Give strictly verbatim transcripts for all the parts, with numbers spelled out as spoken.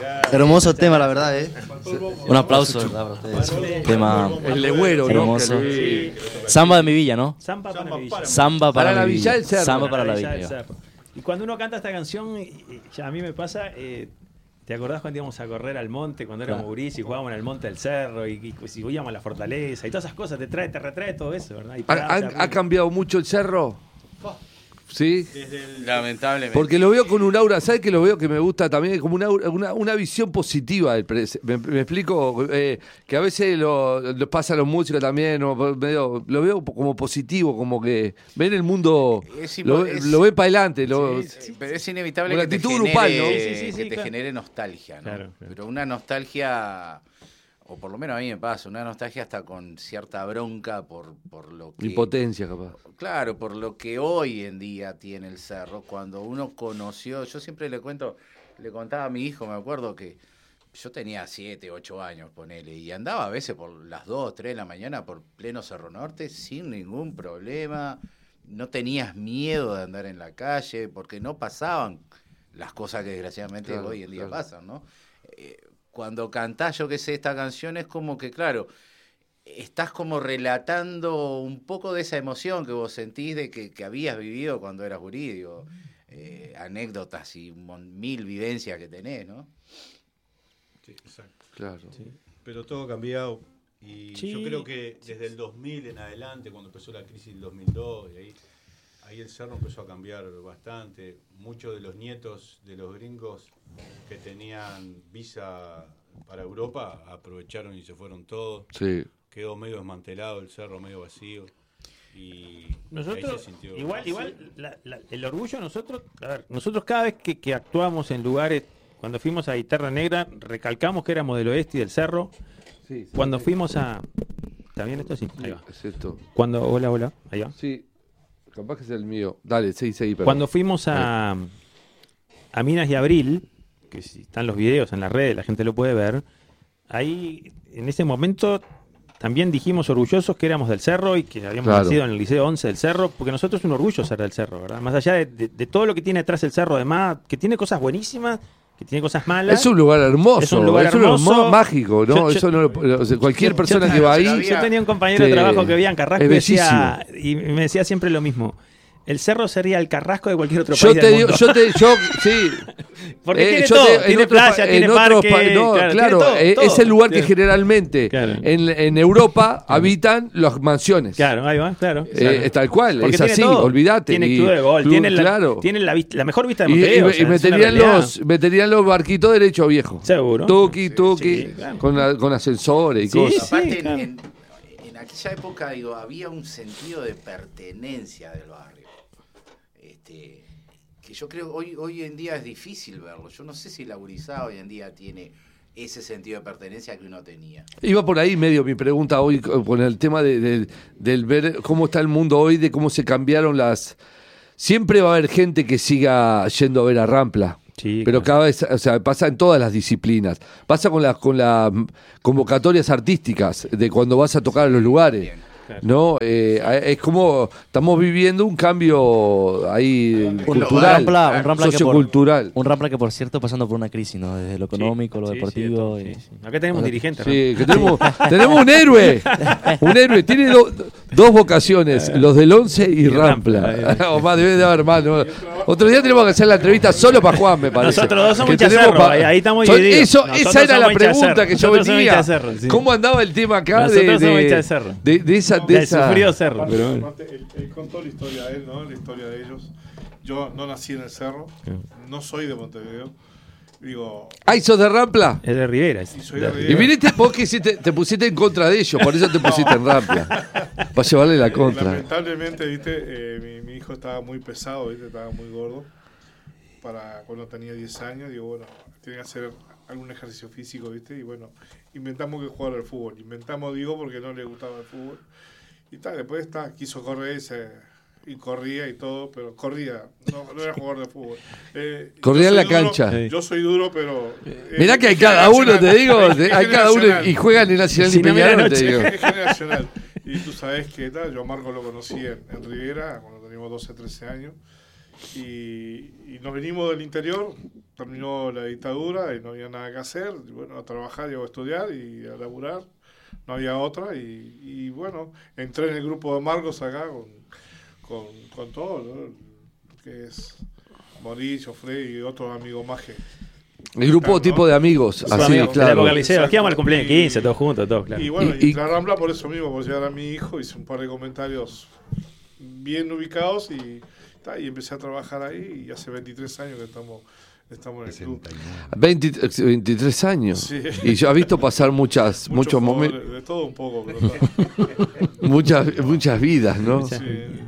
Hermoso tema, la verdad, ¿eh? Un aplauso, ¿verdad? Para ustedes. Tema el legüero, hermoso. ¿no? Sí. Samba de mi villa, ¿no? Samba para mi villa. Samba para, Para la mi Villa del Cerro. Samba para Para la Villa del villa. Cerro. Y cuando uno canta esta canción, y- y ya a mí me pasa, eh, ¿te acordás cuando íbamos a correr al monte, cuando éramos Claro. guris y jugábamos en el monte del cerro y, y, y íbamos a la fortaleza y todas esas cosas? Te trae, te retrae todo eso, ¿verdad? Y ¿Ha, parás, ha- te ha arreglas. cambiado mucho el cerro? Sí. Lamentablemente. Porque lo veo con un aura, ¿sabes que lo veo que me gusta también? Como una, aura- una, una visión positiva del presente. Me, me explico, eh, que a veces lo, lo pasa a los músicos también, o medio- lo veo como positivo, como que ven el mundo, Es impo- lo, es- lo ven para adelante. Lo, Sí, sí, pero es inevitable Una que te actitud genere, grupal, ¿no? Sí, sí, sí, que sí, te claro. genere nostalgia, ¿no? Claro, claro. Pero una nostalgia, o por lo menos a mí me pasa, una nostalgia hasta con cierta bronca por, por lo que... Impotencia, capaz. Claro, por lo que hoy en día tiene el cerro. Cuando uno conoció, yo siempre le cuento, le contaba a mi hijo, me acuerdo que yo tenía siete, ocho años, ponele, y andaba a veces por las dos, tres de la mañana por pleno Cerro Norte sin ningún problema. No tenías miedo de andar en la calle porque no pasaban las cosas que desgraciadamente Claro, hoy en día claro. pasan, ¿no? Eh, cuando cantás, yo que sé, esta canción es como que, claro, estás como relatando un poco de esa emoción que vos sentís de que, que habías vivido cuando eras gurí, digo, eh, anécdotas y mon- mil vivencias que tenés, ¿no? Sí, exacto. Claro. Pero todo ha cambiado y Sí. yo creo que desde el dos mil en adelante, cuando empezó la crisis del dos mil dos, y ahí, ahí el cerro empezó a cambiar bastante. Muchos de los nietos de los gringos que tenían visa para Europa aprovecharon y se fueron todos. Sí. Quedó medio desmantelado el cerro, medio vacío. Y ahí Nosotros, se sintió- igual, igual la- la- el orgullo nosotros, a ver, nosotros cada vez que, que actuamos en lugares, cuando fuimos a Guitarra Negra, recalcamos que éramos del oeste y del cerro. Sí, sí. Cuando fuimos a... ¿Está bien esto? Sí, ahí va. Es esto. Cuando, hola, hola, ahí va. Sí. Capaz que es el mío. Dale, sí, sí, perdón. Cuando fuimos a, a Minas y Abril, que si están los videos en las redes, la gente lo puede ver, ahí en ese momento también dijimos orgullosos que éramos del Cerro y que habíamos Claro. nacido en el Liceo once del Cerro, porque nosotros es un orgullo ser del Cerro, ¿verdad? Más allá de, de- de todo lo que tiene detrás el Cerro, además, que tiene cosas buenísimas, que tiene cosas malas. Es un lugar hermoso, Es un lugar hermoso. hermo- mágico, ¿no? Yo- yo- Eso no lo- o sea, cualquier Yo- persona yo- que va yo- ahí. Yo tenía un compañero de te- trabajo que vivía en Carrasco es y, decía, y me decía siempre lo mismo. El Cerro sería el Carrasco de cualquier otro Yo país te del digo, mundo. yo te, yo, sí. Porque Eh, tiene yo todo, te- en tiene otros pa- playa, en tiene otros parque, pa- no, claro, claro, tiene todo, eh, todo. es el lugar que Tiene- generalmente Claro. en, en Europa habitan las mansiones. Claro, ahí va, claro. Eh, claro. es tal cual, Porque es tiene así, todo. olvídate. Tiene y club de golf, club, tiene, la, claro. tiene la, vista- la mejor vista de Y, y- Montevideo. y o sea, es una meterían, realidad. los, meterían los barquitos derecho viejo. Seguro. Tuki, tuki, sí, claro. con, la- con ascensores y Sí, cosas. sí. Aparte, en- claro. en, en aquella época, digo, había un sentido de pertenencia del barrio. Este, que yo creo hoy hoy en día es difícil verlo. Yo no sé si la gurizada hoy en día tiene ese sentido de pertenencia que uno tenía. Iba por ahí medio mi pregunta hoy con el tema de, de- del ver cómo está el mundo hoy, de cómo se cambiaron las... Siempre va a haber gente que siga yendo a ver a Rampla. Sí, Pero claro. cada vez, o sea, pasa en todas las disciplinas. Pasa con las con las convocatorias artísticas de cuando vas a tocar a los lugares. Bien. ¿No? Eh, es como estamos viviendo un cambio ahí Un cultural, Rampla, un Rampla que por, sociocultural. un Rampla que por cierto pasando por una crisis, ¿no? Desde lo económico, lo Sí, sí, deportivo. sí, y- sí. Acá tenemos un dirigente. ¿no? Sí, que tenemos, tenemos un héroe. Un héroe. Tiene do- dos vocaciones, los del Once y, Y Rampla. Rampla. O más, debe de haber más. ¿no? Otro día tenemos que hacer la entrevista solo para Juan, me parece. Nosotros dos somos Que hinchas tenemos Cerro, pa- ahí- ahí estamos Son- divididos. Eso, Nosotros esa era la somos hinchas de pregunta Cerro. que yo Nosotros somos venía. hinchas de Cerro, sí. ¿Cómo andaba el tema acá de, Nosotros somos de, hinchas de Cerro. de, de esa... De Del esa sufrido Cerro. Aparte- Pero bueno. aparte, él, él contó la historia de él, ¿no? La historia de ellos. Yo no nací en el cerro, no soy de Montevideo. Digo, ¡Ay, sos de Rampla! Es de Rivera. y es- soy de de- Rivera. Y viniste, vos que hiciste, te pusiste en contra de ellos, por eso te pusiste en Rampla. Para llevarle la contra. Lamentablemente, viste, eh, mi, mi hijo estaba muy pesado, viste, estaba muy gordo. Para cuando tenía diez años, digo, bueno, tiene que hacer algún ejercicio físico, viste, y bueno, inventamos que jugara al fútbol. Inventamos, digo, porque no le gustaba el fútbol. Y tal, después está, quiso correr se, y corría y todo, pero corría, no, no era jugador de fútbol. Eh, Corría yo en la soy duro, cancha. Sí. Yo soy duro, pero... eh, Mirá que hay es cada uno, te generacional. digo, Es- es hay cada uno generacional. y juegan en Nacional Si y no, mira Peñarol, te anoche. digo. Es generacional. Y tú sabes que tal, yo a Marco lo conocí en, en Rivera, cuando teníamos doce, trece años. y, y nos venimos del interior, terminó la dictadura y no había nada que hacer, y bueno, a trabajar y a estudiar y a laburar, no había otra, y, y bueno, entré en el grupo de Marcos acá con, con, con todo, ¿no? Que es Mauricio, Freddy y otros amigos más que... El grupo Claro, tipo ¿no? de amigos, Su así, amigo, de la claro. época del liceo. Aquí vamos al cumpleaños Y- quince, todos juntos, todos, claro. Y bueno, Y- y, y- la Rambla por eso mismo, por llegar a mi hijo, hice un par de comentarios bien ubicados y, ta, y empecé a trabajar ahí y hace veintitrés años que estamos, estamos en el club. veinte, veintitrés años. Sí. Y yo he visto pasar muchas, muchos Muchos momentos, jugadores, de todo un poco, pero ta. muchas, muchas vidas, ¿no? Sí,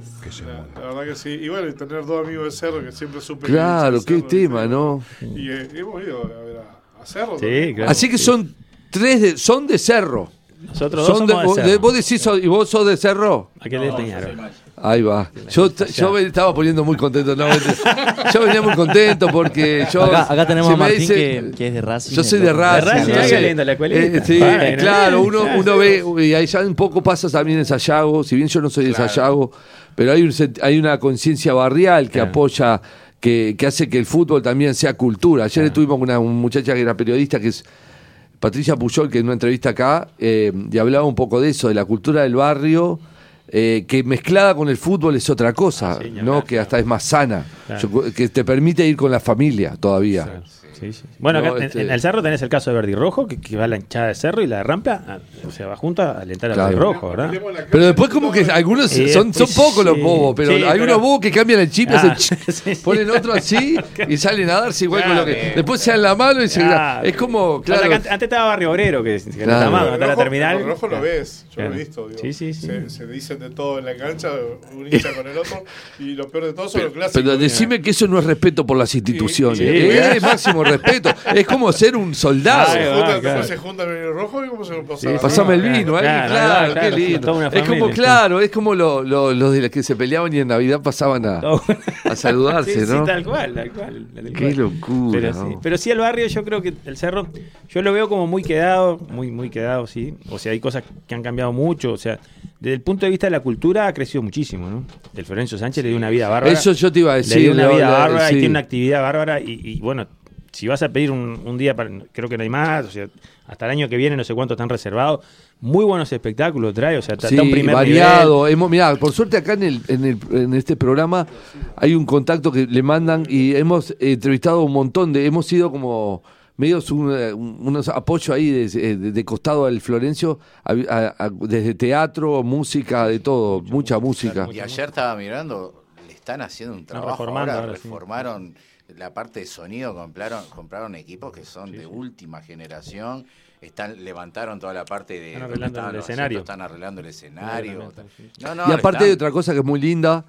la, la verdad que sí. Y bueno, y tener dos amigos de Cerro que siempre supe que Claro, hincha qué de Cerro, tema, ¿viste? ¿no? Y eh, hemos ido a ver a, a Cerro. Sí, también. claro. Así que son tres, de, son de Cerro. Nosotros dos Son de, somos de de- Cerro. vos decís, so- ¿y vos sos de Cerro? Aquel de Peñarol. Ahí va. Yo, t- yo me estaba poniendo muy contento. No, yo venía muy contento porque yo... Acá, acá tenemos si a me Martín dice- que, que es de Racing. Yo soy de Racing. Racing, entonces, ah, qué lindo, la escuelita. eh, sí, Bueno, eh, claro, bien, uno, claro. uno ve, y ahí ya un poco pasa también en Sayago, si bien yo no soy de Claro. Sayago, pero hay, un, sent- hay una conciencia barrial que Claro. apoya, que, que hace que el fútbol también sea cultura. Ayer estuvimos con una, una muchacha que era periodista, que es Patricia Puyol, que en una entrevista acá, eh, y hablaba un poco de eso, de la cultura del barrio, eh, que mezclada con el fútbol es otra cosa, Ah, sí, ni ¿no? hablar, Que claro. hasta es más sana, Claro. Yo- que te permite ir con la familia todavía. Claro. Sí, sí. Bueno, No, acá en- este- en el Cerro tenés el caso de Verdi Rojo, que, que va a la hinchada de Cerro y la de Rampla, a- o sea, va junto a alentar a Claro. Verdi Rojo, ¿verdad? Miremos la Pero calle, después como que algunos Y son, son después, pocos los sí, bobos, pero sí, hay pero- unos bobos que cambian el chip, Ah, hacen ch- sí, sí. ponen otro así y salen a darse igual con lo que... Claro. Después se dan la mano y se... Claro. Es como, Pasa que claro... antes, antes estaba Barrio Obrero, que, que no Claro. está más, Pero hasta la rojo- terminal. el rojo lo ves, yo Claro. lo he visto. Digo. Sí, sí, sí. Se, se dicen de todo en la cancha, un hincha con el otro, y lo peor de todo son los clásicos. Pero decime que eso no es respeto por las instituciones. Sí, es sí. máximo respeto. Es como ser un soldado. Se Ahí va, juntan, claro. después se juntan en el rojo y cómo se lo pasa. Pasame el vino, ahí, Claro, claro, claro, qué claro, lindo. toda una Es como, familia, claro, es como lo- lo- los de los que se peleaban y en Navidad pasaban a, Todo. a saludarse, Sí, ¿no? sí, tal cual, tal cual. tal Qué cual. locura, Pero ¿no? sí, pero sí, el barrio, yo creo que el cerro, yo lo veo como muy quedado, muy, muy quedado, sí. O sea, hay cosas que han cambiado mucho. O sea, desde el punto de vista de la cultura ha crecido muchísimo, ¿no? El Florencio Sánchez le dio una vida bárbara. Eso yo te iba a le decir. dio una Leo, vida la- bárbara sí. y tiene una actividad bárbara. Y, y, bueno, si vas a pedir un, un día, para, creo que no hay más. O sea, hasta el año que viene, no sé cuántos están reservados. Muy buenos espectáculos trae, o sea, está Sí, está un primer variado. Hemos, mirá, por suerte acá en, el, en, el, en este programa hay un contacto que le mandan y hemos entrevistado un montón de, hemos sido como medios un, un- unos apoyos ahí de, de- de costado al Florencio, a- a- a- desde teatro, música, de todo, mucha música. Y ayer estaba mirando, le están haciendo un trabajo reformando ahora, ahora, sí. reformaron la parte de sonido, compraron, compraron equipos que son de última generación, están levantaron toda la parte de Están donde arreglando estaban el los escenario. asientos, están arreglando el escenario. Sí. No, no, Y aparte están- hay otra cosa que es muy linda,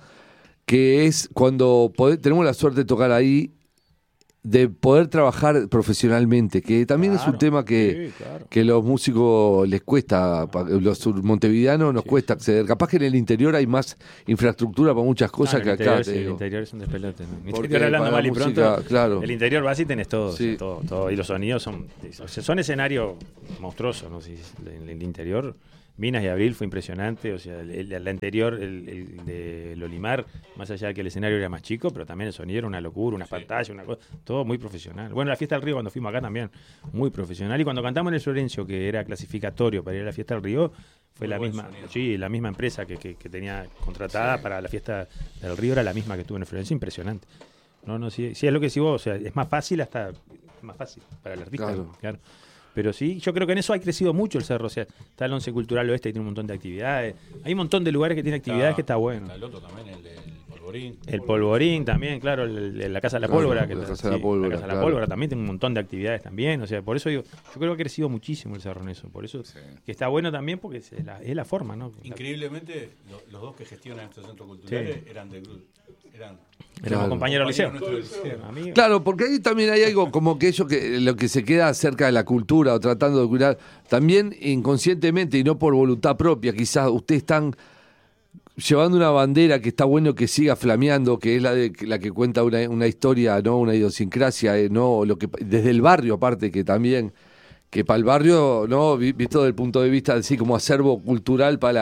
que es cuando pode- tenemos la suerte de tocar ahí, de poder trabajar profesionalmente, que también es un Claro, tema que, sí, claro. que los músicos les cuesta, pa- los sur- montevideanos nos cuesta acceder. Capaz que en el interior hay más infraestructura para muchas cosas Ah, que el acá. interior, te sí, digo. el interior es un despelote. ¿no? El Porque interior hablando para mal y la pronto. música, claro. El interior vas y tenés todo, o sea, Sí. todo, todo. Y los sonidos son, o sea, son escenarios monstruosos, ¿no? Si, el, el interior, Minas y Abril fue impresionante. O sea, el, el- el anterior, el, el de Lolimar, más allá de que el escenario era más chico, pero también el sonido era una locura, unas pantallas, una cosa, todo muy profesional. Bueno, la fiesta del Río cuando fuimos acá también, muy profesional. Y cuando cantamos en el Florencio, que era clasificatorio para ir a la fiesta del Río, fue la misma, sí, la misma empresa que, que, que tenía contratada para la fiesta del Río, era la misma que tuvo en el Florencio, impresionante. No, no, sí, sí es lo que decís vos, o sea, es más fácil hasta, es más fácil para el artista, Claro. claro. Pero sí, yo creo que en eso ha crecido mucho el cerro, o sea, está el Once Cultural Oeste que tiene un montón de actividades, hay un montón de lugares que tienen actividades que está bueno. Está el otro también, el del Polvorín. El Polvorín también, claro, el- el- la Casa de la Claro, Pólvora. Que la ta- Casa de la sí, Pólvora, la Casa de la claro. Pólvora también tiene un montón de actividades también, o sea, por eso digo, yo creo que ha crecido muchísimo el cerro en eso, por eso que está bueno también porque es la, es la forma, ¿no? Increíblemente, lo- los dos que gestionan estos centros culturales Sí. eran de Cruz. Eran Éramos Claro. compañeros del liceo. compañeros nuestros del liceo. Amigos. Claro, porque ahí también hay algo como que eso que lo que se queda cerca de la cultura o tratando de cuidar, también inconscientemente y no por voluntad propia, quizás ustedes están llevando una bandera que está bueno que siga flameando, que es la de la que cuenta una, una historia, no una idiosincrasia, eh, no lo que desde el barrio aparte que también que para el barrio, no Vi- visto desde el punto de vista así como acervo cultural para la,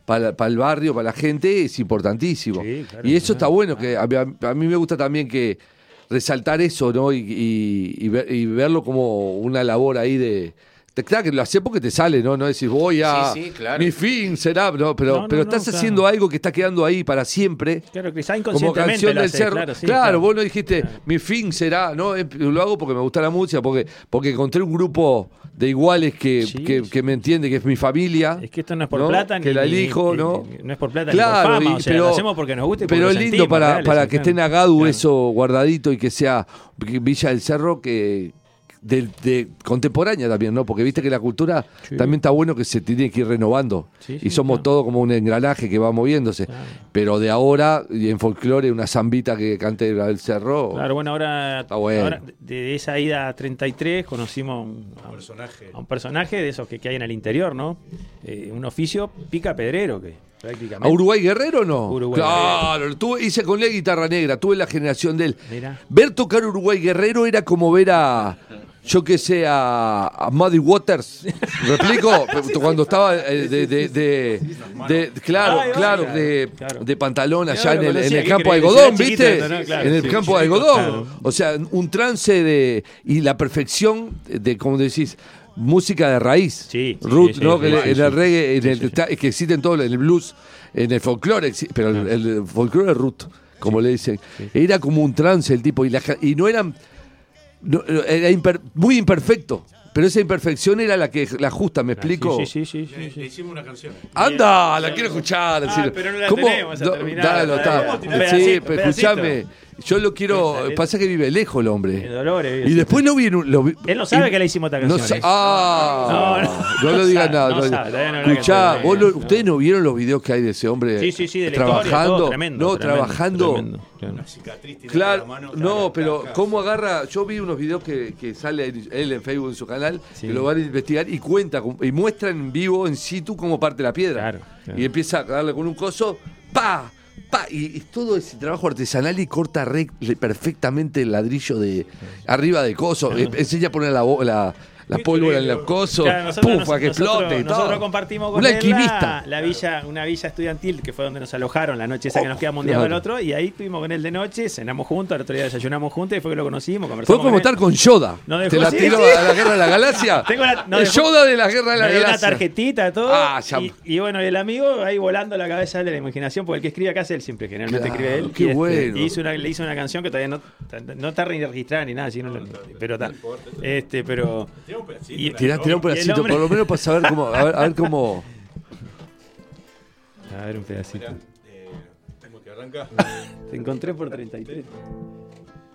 para, para el barrio, para la gente, es importantísimo. Sí, claro, y eso claro. está bueno, que a, a- a mí me gusta también que resaltar eso, ¿no? Y, y- y ver- y verlo como una labor ahí de... te- Claro que lo haces porque te sale, ¿no? No decir, voy a... Sí, sí, claro. Mi fin será, no, pero, No, no, pero no, estás claro. haciendo algo que está quedando ahí para siempre. Claro, quizá Como inconscientemente canción lo del haces, cerro. claro, sí, claro, claro. vos no dijiste, Claro. mi fin será, ¿no? Es- Lo hago porque me gusta la música, porque, porque encontré un grupo de iguales que, Sí, que, sí. que me entiende, que es mi familia. Es que esto no es por ¿no? plata ni que la ni- elijo, ni- ¿no? ni- no es por plata Claro, ni por fama, y- o sea, pero, lo hacemos porque nos gusta y porque pero lo es lindo sentimos, para, reales, para o que sea, esté en Agadu claro. eso guardadito y que sea que Villa del Cerro que de, de contemporánea también, ¿no? Porque viste que la cultura Sí. también está bueno que se tiene que ir renovando. Sí, y sí, somos claro. todo como un engranaje que va moviéndose. Claro. Pero de ahora, y en folclore, una zambita que cante la del Cerro. Claro, bueno, ahora, Está bueno. ahora de- de esa ida a treinta y tres conocimos a un, a un- personaje. a un personaje de esos que, que hay en el interior, ¿no? Eh, un oficio pica pedrero que prácticamente. ¿A Uruguay Guerrero no? Uruguay claro, tuve, hice con la guitarra negra, tuve la generación de él. Mirá. Ver tocar Uruguay Guerrero era como ver a, yo que sé, a, a Muddy Waters. ¿Me explico? Cuando estaba eh, de, de, de, de- claro, Ay, claro, claro, de, claro. de pantalón Yo allá lo en el, en conocía, el qué campo de increíble, algodón, era chiquito, ¿viste? ¿no? Claro, en el sí, campo de chico, algodón. claro. O sea, un trance de y la perfección de, como decís, música de raíz. Sí, sí, root, sí, ¿no? sí, Que sí, en sí. el reggae, en Sí, el, sí, sí. está- que existe en todo, en el blues, en el folclore, exi- pero el, el folclore es root, como le dicen. Era como un trance el tipo, y, la ja- y no eran. no, era imper- muy imperfecto, pero esa imperfección era la que la justa, ¿me explico? Sí, sí, sí, sí, Le, sí. le hicimos una canción. Anda, la quiero escuchar. Ah, decir, pero no la ¿cómo? tenemos a No, terminar. dale, está. Un Sí, pedacito, pero un escúchame. Yo lo quiero. Pedacito. Pasa que vive lejos el En hombre. Dolores. Y después no viene. Lo, vi- Él no sabe y- que le hicimos esta no canción. sa- ah, No, no, no, lo digas sabe, nada. no no- sabe, todavía no lo Escuchá, haga, vos lo- no. ustedes no vieron los videos que hay de ese hombre Sí, sí, sí, de la historia, trabajando. todo, tremendo, no, tremendo, trabajando. tremendo, claro. Una cicatriz tiene Claro, en la mano. no, Claro, pero claro, cómo agarra, yo vi unos videos que, que sale él él en Facebook en su canal, Sí. que lo van a investigar y cuenta y muestra en vivo en situ cómo parte la piedra. Claro, claro. Y empieza a darle con un coso, pa, pa, y, y todo ese trabajo artesanal y corta re- le- perfectamente el ladrillo de arriba de coso, eh, enseña a poner la, bo- la, la pólvora en el coso, Claro, nosotros, puf, para que nosotros- explote y nosotros todo. compartimos con Un él alquimista. La, la villa, una villa estudiantil que fue donde nos alojaron la noche esa que nos quedamos un día Claro. al otro, y ahí estuvimos con él de noche, cenamos juntos, al otro día desayunamos juntos y fue que lo conocimos, Fue conversamos como con estar él. con Yoda. No dejó- Te la sí, tiró sí. a la guerra de la galaxia. Tengo la- no el dejó- Yoda de la guerra de la Me dio una galaxia. tarjetita, todo. Ah, ya. y, y bueno, el amigo ahí volando la cabeza de la imaginación, porque el que escribe acá es él siempre, generalmente Claro, escribe él. qué y este, bueno. y hizo una, le hizo una canción que todavía no, no está ni registrada ni nada, así, no lo- pero está. Este, pero. Tiene un pedacito, Y- una Tirá, tirá un Y el pedacito, hombre- por lo menos para saber cómo. A ver, a ver cómo. A ver, un pedacito. Mirá, eh, ¿cómo que arranca? Te encontré por treinta y tres.